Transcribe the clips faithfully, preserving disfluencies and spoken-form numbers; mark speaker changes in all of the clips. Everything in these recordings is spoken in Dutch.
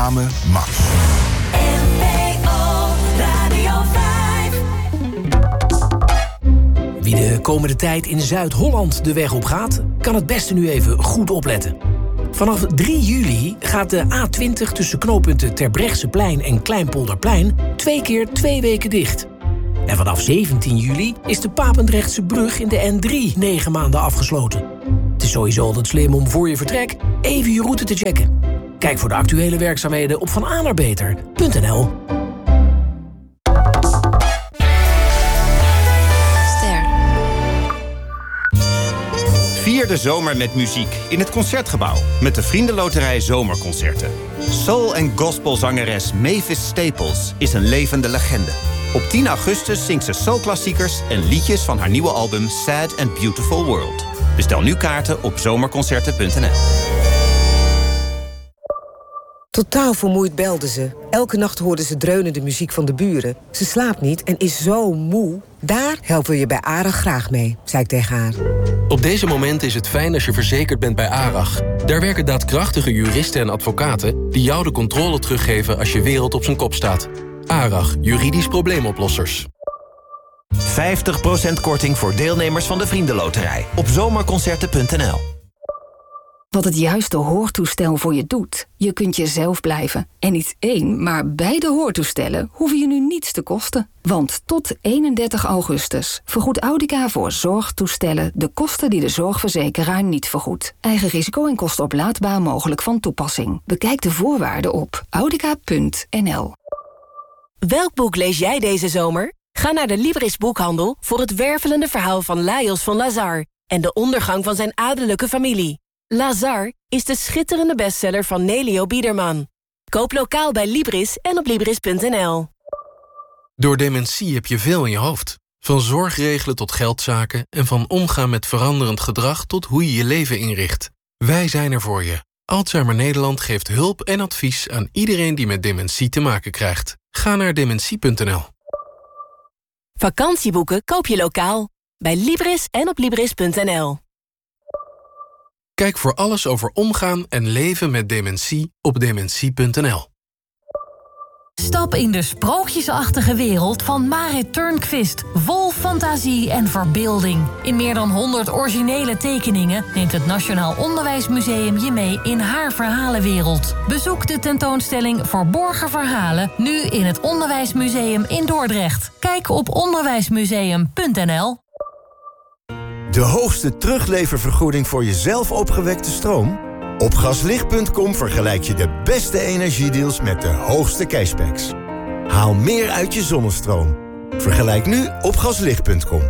Speaker 1: Samen Max.
Speaker 2: N P O Radio vijf.
Speaker 3: Wie de komende tijd in Zuid-Holland de weg op gaat, kan het beste nu even goed opletten. Vanaf drie juli gaat de A twintig tussen knooppunten Terbrechtseplein en Kleinpolderplein twee keer twee weken dicht. En vanaf zeventien juli is de Papendrechtse brug in de N drie negen maanden afgesloten. Het is sowieso altijd slim om voor je vertrek even je route te checken. Kijk voor de actuele werkzaamheden op van a naar beter punt n l.
Speaker 4: Vier de zomer met muziek in het Concertgebouw met de Vriendenloterij Zomerconcerten. Soul- en gospelzangeres Mavis Staples is een levende legende. Op tien augustus zingt ze soulklassiekers en liedjes van haar nieuwe album Sad and Beautiful World. Bestel nu kaarten op zomerconcerten punt n l.
Speaker 5: Totaal vermoeid belde ze. Elke nacht hoorde ze dreunende muziek van de buren. Ze slaapt niet en is zo moe. Daar helpen we je bij ARAG graag mee, zei ik tegen haar.
Speaker 6: Op deze momenten is het fijn als je verzekerd bent bij ARAG. Daar werken daadkrachtige juristen en advocaten die jou de controle teruggeven als je wereld op zijn kop staat. ARAG, juridisch probleemoplossers.
Speaker 7: vijftig procent korting voor deelnemers van de Vriendenloterij op zomerconcerten punt n l.
Speaker 8: Wat het juiste hoortoestel voor je doet. Je kunt jezelf blijven. En niet één, maar beide hoortoestellen hoeven je nu niets te kosten. Want tot eenendertig augustus vergoedt Audica voor zorgtoestellen de kosten die de zorgverzekeraar niet vergoedt. Eigen risico en kosten oplaadbaar mogelijk van toepassing. Bekijk de voorwaarden op audica punt n l.
Speaker 9: Welk boek lees jij deze zomer? Ga naar de Libris boekhandel voor het wervelende verhaal van Lajos van Lazar en de ondergang van zijn adellijke familie. Lazar is de schitterende bestseller van Nelio Biederman. Koop lokaal bij Libris en op libris punt n l.
Speaker 6: Door dementie heb je veel in je hoofd. Van zorgregelen tot geldzaken en van omgaan met veranderend gedrag tot hoe je je leven inricht. Wij zijn er voor je. Alzheimer Nederland geeft hulp en advies aan iedereen die met dementie te maken krijgt. Ga naar dementie punt n l.
Speaker 9: Vakantieboeken koop je lokaal bij Libris en op libris punt n l.
Speaker 6: Kijk voor alles over omgaan en leven met dementie op dementie punt n l.
Speaker 10: Stap in de sprookjesachtige wereld van Marit Turnquist. Vol fantasie en verbeelding. In meer dan honderd originele tekeningen neemt het Nationaal Onderwijsmuseum je mee in haar verhalenwereld. Bezoek de tentoonstelling Verborgen Verhalen nu in het Onderwijsmuseum in Dordrecht. Kijk op onderwijsmuseum punt n l.
Speaker 11: De hoogste terugleververgoeding voor je zelf opgewekte stroom? Op gaslicht punt com vergelijk je de beste energiedeals met de hoogste cashbacks. Haal meer uit je zonnestroom. Vergelijk nu op gaslicht punt com.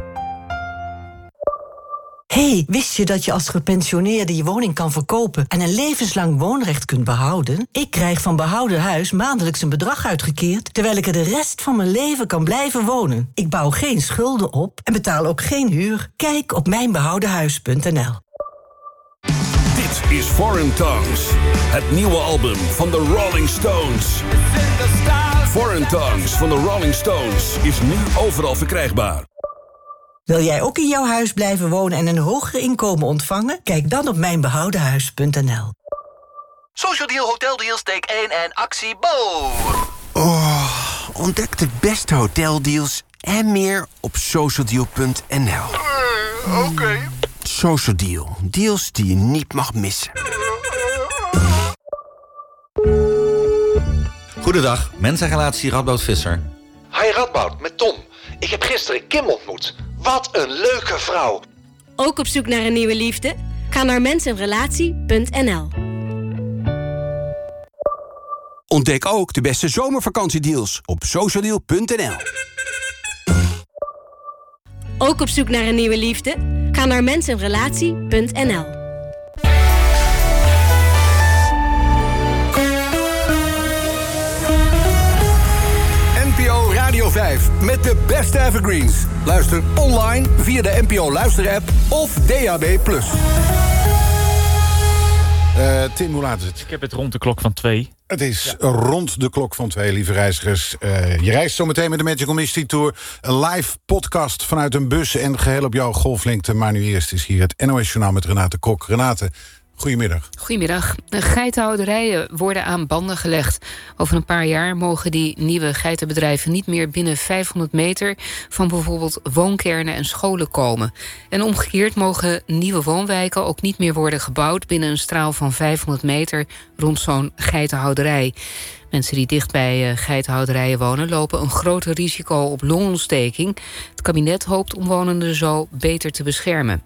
Speaker 12: Hey, wist je dat je als gepensioneerde je woning kan verkopen en een levenslang woonrecht kunt behouden? Ik krijg van Behouden Huis maandelijks een bedrag uitgekeerd, terwijl ik er de rest van mijn leven kan blijven wonen. Ik bouw geen schulden op en betaal ook geen huur. Kijk op mijn behouden huis punt n l.
Speaker 13: Dit is Foreign Tongues, het nieuwe album van de Rolling Stones. Foreign Tongues van de Rolling Stones is nu overal verkrijgbaar.
Speaker 12: Wil jij ook in jouw huis blijven wonen en een hoger inkomen ontvangen? Kijk dan op mijn behouden huis punt n l.
Speaker 7: Social Deal Hotel Deals, take één en actie Bo!
Speaker 14: Oh, ontdek de beste hoteldeals en meer op social deal punt n l.
Speaker 7: Uh, Oké. Okay.
Speaker 14: Social Deal. Deals die je niet mag missen.
Speaker 15: Goedendag, mensenrelatie Radboud Visser.
Speaker 16: Hi Radboud, met Tom. Ik heb gisteren Kim ontmoet. Wat een leuke vrouw.
Speaker 9: Ook op zoek naar een nieuwe liefde? Ga naar mensenrelatie punt n l.
Speaker 14: Ontdek ook de beste zomervakantiedeals op social deal punt n l.
Speaker 9: Ook op zoek naar een nieuwe liefde? Ga naar mensenrelatie punt n l.
Speaker 17: N P O Radio vijf met de beste evergreens. Luister online via de N P O Luister-app of D A B plus.
Speaker 1: Uh, Tim, hoe laat is het?
Speaker 18: Ik heb het rond de klok van twee.
Speaker 1: Het is ja. rond de klok van twee, lieve reizigers. Uh, je reist zometeen met de Magical Mystery Tour. Een live podcast vanuit een bus en geheel op jouw golflengte. Maar nu eerst is hier het N O S Journaal met Renate Kok. Renate, Goedemiddag.
Speaker 18: Goedemiddag. De geitenhouderijen worden aan banden gelegd. Over een paar jaar mogen die nieuwe geitenbedrijven niet meer binnen vijfhonderd meter van bijvoorbeeld woonkernen en scholen komen. En omgekeerd mogen nieuwe woonwijken ook niet meer worden gebouwd binnen een straal van vijfhonderd meter rond zo'n geitenhouderij. Mensen die dicht bij geitenhouderijen wonen lopen een groter risico op longontsteking. Het kabinet hoopt omwonenden zo beter te beschermen.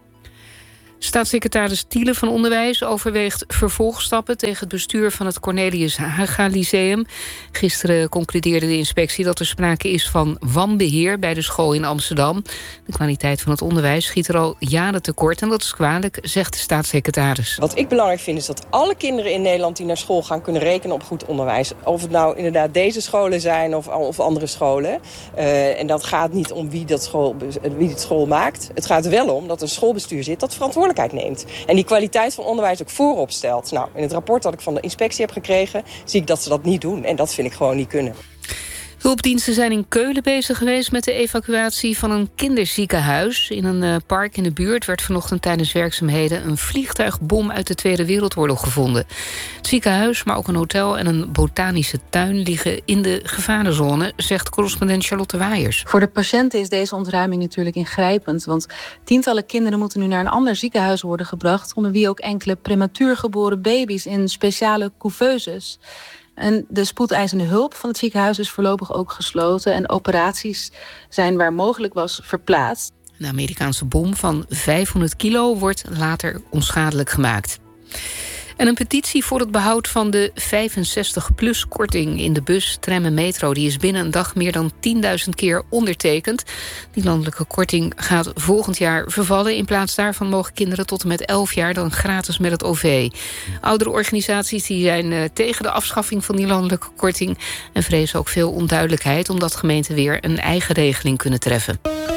Speaker 18: Staatssecretaris Thiele van Onderwijs overweegt vervolgstappen tegen het bestuur van het Cornelius Haga Lyceum. Gisteren concludeerde de inspectie dat er sprake is van wanbeheer bij de school in Amsterdam. De kwaliteit van het onderwijs schiet er al jaren tekort en dat is kwalijk, zegt de staatssecretaris.
Speaker 19: Wat ik belangrijk vind is dat alle kinderen in Nederland die naar school gaan kunnen rekenen op goed onderwijs. Of het nou inderdaad deze scholen zijn of, of andere scholen. Uh, en dat gaat niet om wie, dat school, wie het school maakt. Het gaat er wel om dat een schoolbestuur zit dat verantwoordelijk neemt. En die kwaliteit van onderwijs ook voorop stelt. Nou, in het rapport dat ik van de inspectie heb gekregen, zie ik dat ze dat niet doen. En dat vind ik gewoon niet kunnen.
Speaker 18: Hulpdiensten zijn in Keulen bezig geweest met de evacuatie van een kinderziekenhuis. In een uh, park in de buurt werd vanochtend tijdens werkzaamheden een vliegtuigbom uit de Tweede Wereldoorlog gevonden. Het ziekenhuis, maar ook een hotel en een botanische tuin liggen in de gevarenzone, zegt correspondent Charlotte Waaiers.
Speaker 20: Voor de patiënten is deze ontruiming natuurlijk ingrijpend, want tientallen kinderen moeten nu naar een ander ziekenhuis worden gebracht, onder wie ook enkele prematuur geboren baby's in speciale couveuses. En de spoedeisende hulp van het ziekenhuis is voorlopig ook gesloten en operaties zijn waar mogelijk was verplaatst.
Speaker 18: De Amerikaanse bom van vijfhonderd kilo wordt later onschadelijk gemaakt. En een petitie voor het behoud van de vijfenzestig-plus korting in de bus, tram en metro, die is binnen een dag meer dan tienduizend keer ondertekend. Die landelijke korting gaat volgend jaar vervallen. In plaats daarvan mogen kinderen tot en met elf jaar dan gratis met het O V. Oudere organisaties die zijn uh, tegen de afschaffing van die landelijke korting en vrezen ook veel onduidelijkheid, omdat gemeenten weer een eigen regeling kunnen treffen.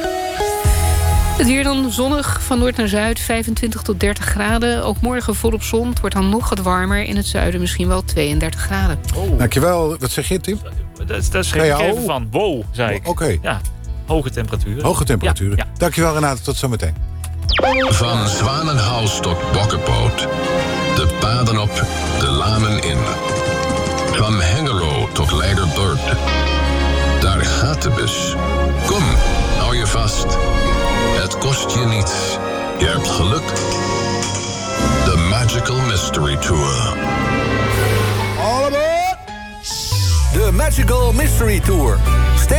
Speaker 18: Het weer dan zonnig, van noord naar zuid, vijfentwintig tot dertig graden. Ook morgen volop zon, het wordt dan nog wat warmer. In het zuiden misschien wel tweeëndertig graden.
Speaker 1: Oh. Dankjewel. Wat zeg je, Tim?
Speaker 21: Dat, dat schreef ik even van. Wow, zei ik.
Speaker 1: Oké. Okay.
Speaker 21: Ja, hoge temperaturen.
Speaker 1: Hoge temperaturen. Ja, ja. Dankjewel, Renate. Tot zometeen.
Speaker 22: Van Zwanenhals tot Bokkenpoot. De paden op, de lanen in. Van Hengelo tot Leiderburg. Daar gaat de bus. Kom, hou je vast. Het kost je niets. Je hebt geluk. The Magical Mystery Tour.
Speaker 17: All aboard! De Magical Mystery Tour.